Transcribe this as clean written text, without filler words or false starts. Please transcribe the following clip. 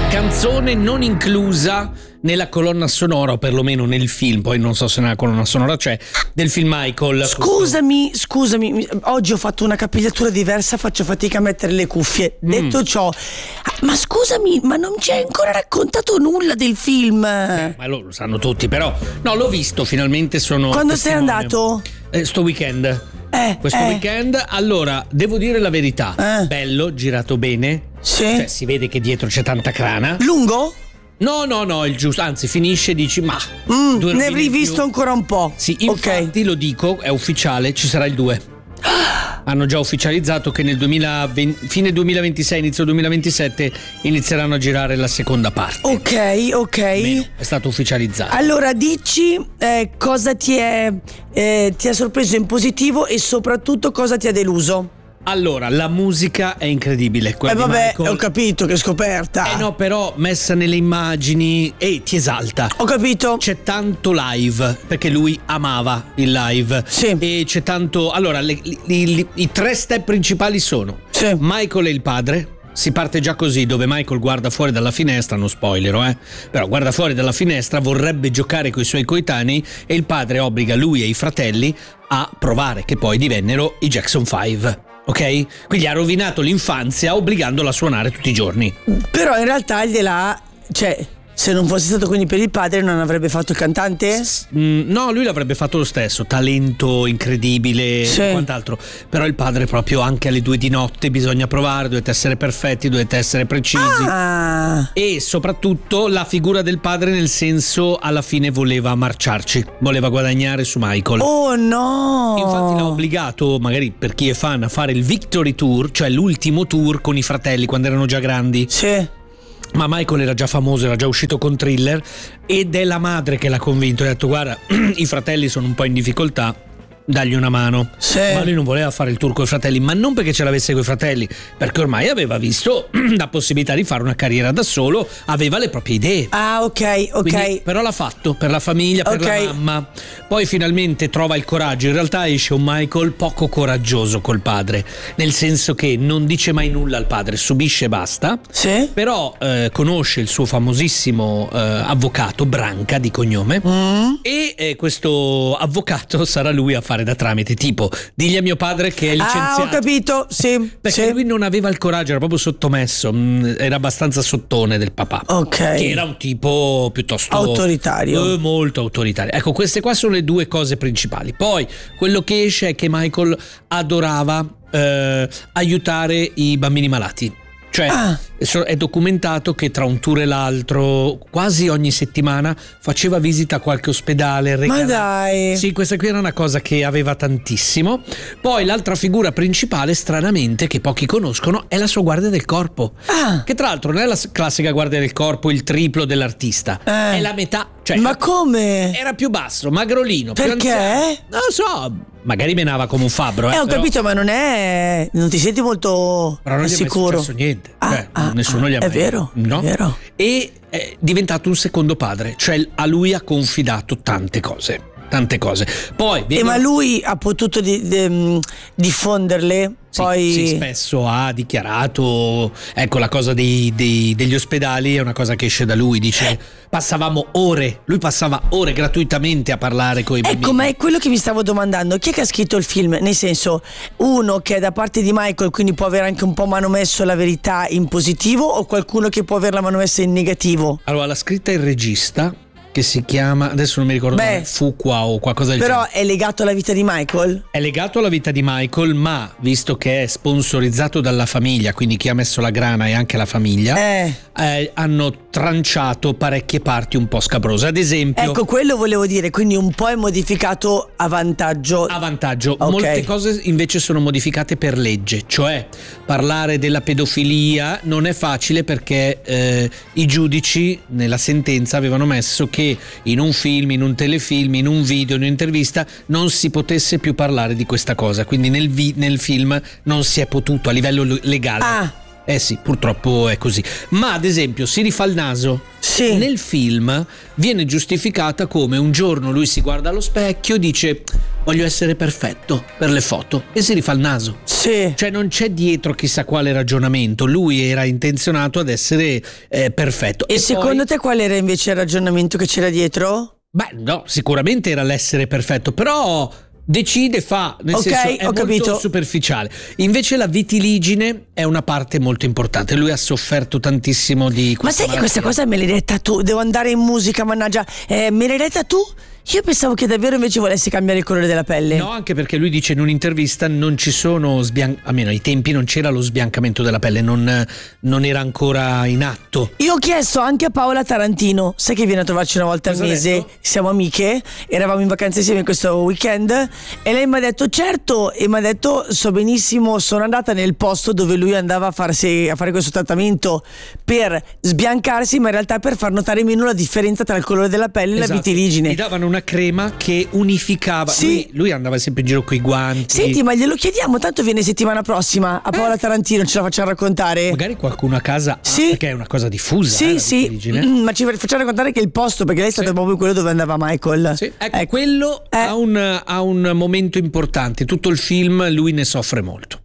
Canzone non inclusa nella colonna sonora, o perlomeno nel film, poi non so se nella colonna sonora c'è, del film Michael. Scusami, oggi ho fatto una capigliatura diversa, faccio fatica a mettere le cuffie. Detto ciò, ma scusami, ma non ci hai ancora raccontato nulla del film? Ma lo sanno tutti, però no, l'ho visto finalmente. Quando sei andato? Sto weekend. Questo weekend. Allora, devo dire la verità, bello, girato bene. Sì. Cioè, si vede che dietro c'è tanta crana. Lungo? No, il giusto, anzi finisce, dici ma ne avrei visto ancora un po'. Sì, infatti lo dico, è ufficiale, ci sarà il 2. Hanno già ufficializzato che nel fine 2026, inizio 2027 inizieranno a girare la seconda parte. Ok. Almeno, è stato ufficializzato. Allora dici cosa ti ha sorpreso in positivo e soprattutto cosa ti ha deluso? Allora, la musica è incredibile. Vabbè, ho capito che scoperta. No, però messa nelle immagini ti esalta. Ho capito. C'è tanto live, perché lui amava il live. Sì. E c'è tanto. Allora, i 3 step principali sono Michael e il padre. Si parte già così, dove Michael guarda fuori dalla finestra, non spoiler, però guarda fuori dalla finestra, vorrebbe giocare coi suoi coetanei e il padre obbliga lui e i fratelli a provare, che poi divennero i Jackson 5. Ok? Quindi ha rovinato l'infanzia obbligandolo a suonare tutti i giorni. Però in realtà se non fosse stato quindi per il padre non avrebbe fatto il cantante? No, lui l'avrebbe fatto lo stesso. Talento incredibile e quant'altro. Però il padre proprio anche alle 2 di notte bisogna provare, dovete essere perfetti, dovete essere precisi. E soprattutto la figura del padre, nel senso, alla fine voleva marciarci, voleva guadagnare su Michael. Oh no! Infatti l'ha obbligato, magari per chi è fan, a fare il Victory Tour, cioè l'ultimo tour con i fratelli quando erano già grandi. Sì. Ma Michael era già famoso, era già uscito con Thriller, ed è la madre che l'ha convinto. Ha detto: guarda, i fratelli sono un po' in difficoltà, dagli una mano. Ma lui non voleva fare il tour con i fratelli, ma non perché ce l'avesse coi fratelli, perché ormai aveva visto la possibilità di fare una carriera da solo, aveva le proprie idee. Ok. Quindi, però l'ha fatto per la famiglia, per la mamma. Poi finalmente trova il coraggio. In realtà esce un Michael poco coraggioso col padre, nel senso che non dice mai nulla al padre, subisce e basta. Però conosce il suo famosissimo avvocato, Branca di cognome, e questo avvocato sarà lui a fare da tramite, tipo digli a mio padre che è licenziato. Ho capito, sì. Perché lui non aveva il coraggio, era proprio sottomesso, era abbastanza sottone del papà. Che era un tipo piuttosto autoritario, molto autoritario. Ecco, queste qua sono le 2 cose principali. Poi quello che esce è che Michael adorava aiutare i bambini malati. Cioè è documentato che tra un tour e l'altro, quasi ogni settimana, faceva visita a qualche ospedale. Ma dai! Sì, questa qui era una cosa che aveva tantissimo. Poi l'altra figura principale, stranamente, che pochi conoscono, è la sua guardia del corpo. Che tra l'altro non è la classica guardia del corpo, il triplo dell'artista. È la metà. Cioè, ma come? Era più basso, magrolino. Perché? Più anziano. Non lo so, magari menava come un fabbro. Ho capito, ma non ti senti molto però non sicuro? Non gli è mai successo niente. Nessuno gli ha mai. È vero, no? È vero. E è diventato un secondo padre, cioè a lui ha confidato tante cose. Poi ma lui ha potuto diffonderle? Poi sì, spesso ha dichiarato, ecco, la cosa degli ospedali è una cosa che esce da lui, dice lui passava ore gratuitamente a parlare con i bambini. Ecco, ma è quello che mi stavo domandando, chi è che ha scritto il film? Nel senso, uno che è da parte di Michael, quindi può avere anche un po' manomesso la verità in positivo, o qualcuno che può averla manomessa in negativo? Allora, l'ha scritta il regista, che si chiama, adesso non mi ricordo, Fuqua o qualcosa del genere. Però è legato alla vita di Michael? È legato alla vita di Michael, ma visto che è sponsorizzato dalla famiglia, quindi chi ha messo la grana è anche la famiglia, hanno tranciato parecchie parti un po' scabrose. Ad esempio, ecco, quello volevo dire, quindi un po' è modificato a vantaggio. Molte cose invece sono modificate per legge, cioè parlare della pedofilia non è facile perché i giudici nella sentenza avevano messo che in un film, in un telefilm, in un video, in un'intervista non si potesse più parlare di questa cosa, quindi nel film non si è potuto a livello legale. Sì, purtroppo è così. Ma ad esempio si rifà il naso. Sì. Nel film viene giustificata come un giorno lui si guarda allo specchio e dice: voglio essere perfetto per le foto, e si rifà il naso. Sì. Cioè non c'è dietro chissà quale ragionamento, lui era intenzionato ad essere perfetto. E secondo poi, te qual era invece il ragionamento che c'era dietro? beh, no, sicuramente era l'essere perfetto, però decide, fa, nel Ok, senso è ho molto capito. superficiale. Invece la vitiligine è una parte molto importante. Lui ha sofferto tantissimo di Ma questa sai che questa malattia. cosa me l'hai detta tu? Devo andare in musica, mannaggia. Me l'hai detta tu? Io pensavo che davvero invece volessi cambiare il colore della pelle. No, anche perché lui dice in un'intervista non ci sono almeno ai tempi non c'era lo sbiancamento della pelle, non era ancora in atto. Io ho chiesto anche a Paola Tarantino, sai che viene a trovarci una volta Cosa al ha mese, detto? siamo amiche, eravamo in vacanza insieme questo weekend e lei mi ha detto certo, e mi ha detto so benissimo, sono andata nel posto dove lui andava a fare questo trattamento per sbiancarsi, ma in realtà per far notare meno la differenza tra il colore della pelle e la Esatto. vitiligine. Gli davano una crema che unificava. Sì. Lui andava sempre in giro coi guanti. Senti, ma glielo chiediamo, tanto viene settimana prossima a Paola Tarantino, ce la facciamo raccontare. Magari qualcuno a casa ha, Sì. perché è una cosa diffusa. Sì, la sì, vitiligine. ma ci facciamo raccontare che il posto, perché lei è stato Sì. proprio quello dove andava Michael. Sì. Ecco, quello Eh. ha un momento importante. Tutto il film lui ne soffre molto.